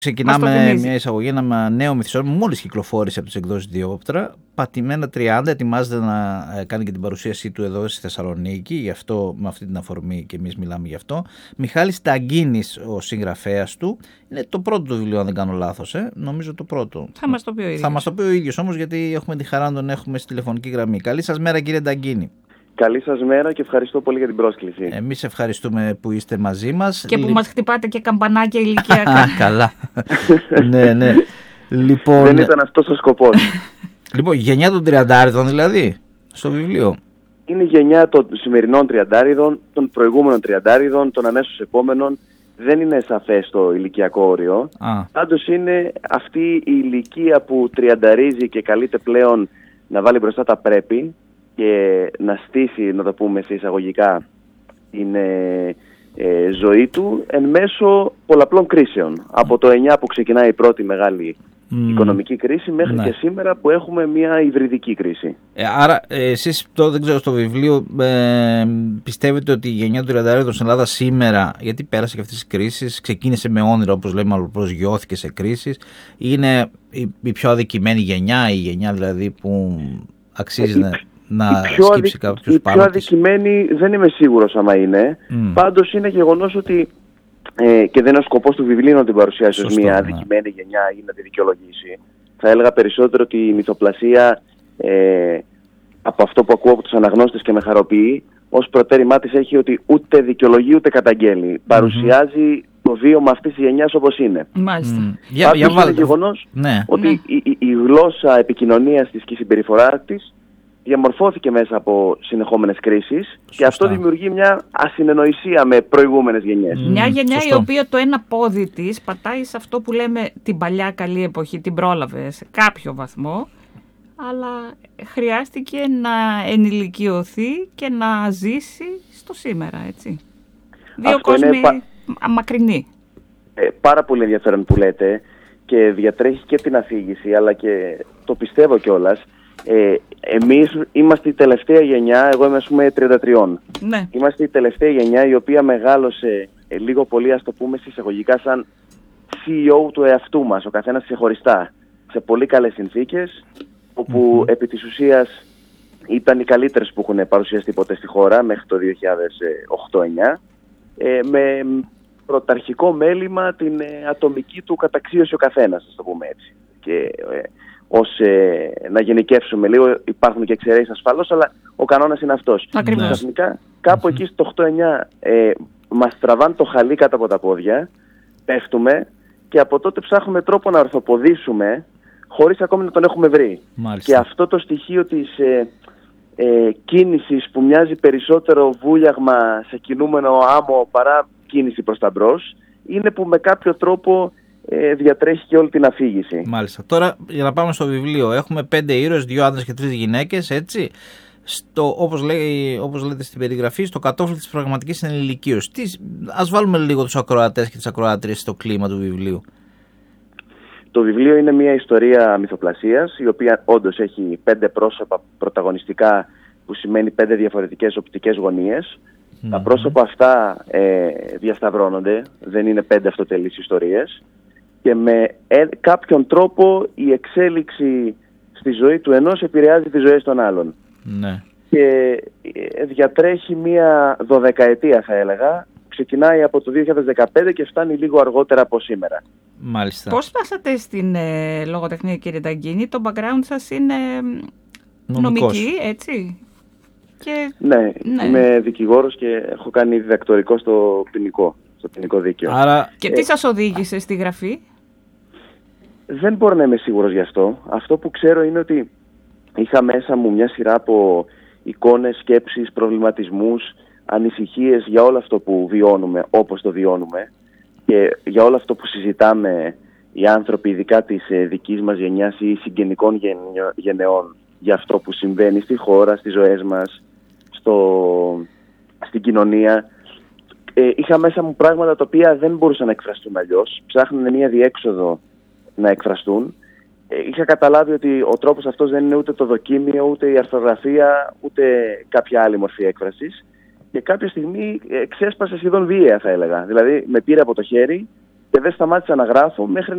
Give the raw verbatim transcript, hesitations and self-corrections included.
Ξεκινάμε μια εισαγωγή, ένα νέο μυθιστόρημα, μόλις κυκλοφόρησε από τις εκδόσεις Διόπτρα. Πατημένα τριάντα, ετοιμάζεται να κάνει και την παρουσίασή του εδώ στη Θεσσαλονίκη, γι' αυτό με αυτή την αφορμή και εμείς μιλάμε γι' αυτό. Μιχάλης Ταγκίνης, ο συγγραφέας του, είναι το πρώτο του βιβλίο, αν δεν κάνω λάθος, ε? νομίζω το πρώτο. Θα μας το πει ο ίδιος. Θα μας το πει ο ίδιος όμως, γιατί έχουμε τη χαρά να τον έχουμε στη τηλεφωνική γραμμή. Καλή σας μέρα, κύριε Ταγκίνη. Καλή σας μέρα και ευχαριστώ πολύ για την πρόσκληση. Εμείς ευχαριστούμε που είστε μαζί μας. Και που Λ... μας χτυπάτε και καμπανάκια ηλικιακά. Καλά. ναι, ναι. Λοιπόν... Δεν ήταν αυτός ο σκοπός. Λοιπόν, γενιά των τριαντάριδων δηλαδή, στο βιβλίο. Είναι η γενιά των σημερινών τριαντάριδων, των προηγούμενων τριαντάριδων, των αμέσως επόμενων. Δεν είναι σαφές το ηλικιακό όριο. Πάντως είναι αυτή η ηλικία που τριανταρίζει και καλείται πλέον να βάλει μπροστά τα πρέπει και να στήσει, να το πούμε σε εισαγωγικά, την ε, ε, ζωή του εν μέσω πολλαπλών κρίσεων. Από το εννιά που ξεκινάει η πρώτη μεγάλη mm. οικονομική κρίση μέχρι ναι. και σήμερα που έχουμε μια υβριδική κρίση. Ε, άρα ε, εσείς το, δεν ξέρω, στο βιβλίο ε, πιστεύετε ότι η γενιά του τριαντάριδων στην Ελλάδα σήμερα, γιατί πέρασε και αυτές τις κρίσεις, ξεκίνησε με όνειρα όπως λέμε, αλλά προσγειώθηκε σε κρίσεις, είναι η, η πιο αδικημένη γενιά, η γενιά δηλαδή που αξίζει ε, να... να σκύψει κάποιος η πάνω πιο αδικημένη της. Δεν είμαι σίγουρος άμα είναι. Mm. Πάντως είναι γεγονός ότι ε, και δεν είναι ο σκοπός του βιβλίου να την παρουσιάσει ως μια αδικημένη ναι. γενιά ή να τη δικαιολογήσει. Θα έλεγα περισσότερο ότι η μυθοπλασία ε, από αυτό που ακούω από τους αναγνώστες και με χαροποιεί, ως προτέρημά της έχει ότι ούτε δικαιολογεί ούτε καταγγέλει. Mm-hmm. Παρουσιάζει το βίωμα αυτής της γενιάς όπως είναι. Μάλιστα. Mm. Για, για είναι γεγονός ναι. ότι ναι. η, η, η γλώσσα επικοινωνίας της και η συμπεριφορά της διαμορφώθηκε μέσα από συνεχόμενες κρίσεις. Σωστά. Και αυτό δημιουργεί μια ασυνεννοησία με προηγούμενες γενιές. Mm, μια γενιά σωστό. η οποία το ένα πόδι της πατάει σε αυτό που λέμε την παλιά καλή εποχή, την πρόλαβε σε κάποιο βαθμό, αλλά χρειάστηκε να ενηλικιωθεί και να ζήσει στο σήμερα, έτσι. Δύο αυτό κόσμοι πα... μακρινοί. Ε, πάρα πολύ ενδιαφέρον που λέτε και διατρέχει και την αφήγηση, αλλά και το πιστεύω κιόλας. Ε, εμείς είμαστε η τελευταία γενιά, εγώ είμαι ας πούμε τριάντα τρία. Ναι. Είμαστε η τελευταία γενιά η οποία μεγάλωσε ε, λίγο πολύ, ας το πούμε εισαγωγικά, σαν σι ι ο του εαυτού μας, ο καθένας ξεχωριστά, σε πολύ καλές συνθήκες, όπου mm-hmm. επί της ουσίας ήταν οι καλύτερες που έχουν παρουσιαστεί ποτέ στη χώρα μέχρι το δύο χιλιάδες οκτώ εννιά, ε, με πρωταρχικό μέλημα την ε, ατομική του καταξίωση ο καθένας, ας το πούμε έτσι. Και, ε, ως ε, να γενικεύσουμε λίγο, υπάρχουν και εξαιρέσεις ασφαλώς, αλλά ο κανόνας είναι αυτός. Ακριβώς. Ξαφνικά, κάπου εκεί στο οκτώ εννιά ε, μας τραβάνε το χαλί κάτω από τα πόδια, πέφτουμε και από τότε ψάχνουμε τρόπο να ορθοποδήσουμε χωρίς ακόμη να τον έχουμε βρει. Μάλιστα. Και αυτό το στοιχείο της ε, ε, κίνησης που μοιάζει περισσότερο βούλιαγμα σε κινούμενο άμμο παρά κίνηση προς τα μπρος, είναι που με κάποιο τρόπο Ε, διατρέχει και όλη την αφήγηση. Μάλιστα. Τώρα για να πάμε στο βιβλίο, έχουμε πέντε ήρωες, δύο άντρες και τρεις γυναίκες, έτσι. Στο, όπως, λέει, όπως λέτε στην περιγραφή, στο κατόφλι της πραγματικής ενηλικίωσης. Ας βάλουμε λίγο τους ακροατές και τις ακροάτριες στο κλίμα του βιβλίου. Το βιβλίο είναι μια ιστορία μυθοπλασίας, η οποία όντως έχει πέντε πρόσωπα πρωταγωνιστικά, που σημαίνει πέντε διαφορετικές οπτικές γωνίες. Mm-hmm. Τα πρόσωπα αυτά ε, διασταυρώνονται, δεν είναι πέντε αυτοτελείς ιστορίες. Και με ε, κάποιον τρόπο η εξέλιξη στη ζωή του ενός επηρεάζει τις ζωές των άλλων. Ναι. Και ε, διατρέχει μία δωδεκαετία, θα έλεγα. Ξεκινάει από το δύο χιλιάδες δεκαπέντε και φτάνει λίγο αργότερα από σήμερα. Μάλιστα. Πώς φτάσατε στην ε, λογοτεχνία, κύριε Ταγκίνη? Το background σας είναι νομικός. Νομική, έτσι? Και... Ναι, ναι, είμαι δικηγόρος και έχω κάνει διδακτορικό στο ποινικό, στο ποινικό δίκαιο. Άρα... Και τι σας οδήγησε στη γραφή? Δεν μπορώ να είμαι σίγουρος γι' αυτό. Αυτό που ξέρω είναι ότι είχα μέσα μου μια σειρά από εικόνες, σκέψεις, προβληματισμούς, ανησυχίες για όλο αυτό που βιώνουμε, όπως το βιώνουμε, και για όλο αυτό που συζητάμε οι άνθρωποι, ειδικά της δικής μας γενιάς ή συγγενικών γενεών, για αυτό που συμβαίνει στη χώρα, στις ζωές μας, στο, στην κοινωνία. Ε, είχα μέσα μου πράγματα τα οποία δεν μπορούσαν να εκφραστούν αλλιώς. Ψάχνουν μια διέξοδο να εκφραστούν. Ε, είχα καταλάβει ότι ο τρόπος αυτός δεν είναι ούτε το δοκίμιο, ούτε η αρθρογραφία, ούτε κάποια άλλη μορφή έκφρασης. Και κάποια στιγμή ε, ξέσπασε σχεδόν βίαια, θα έλεγα. Δηλαδή με πήρε από το χέρι και δεν σταμάτησα να γράφω μέχρι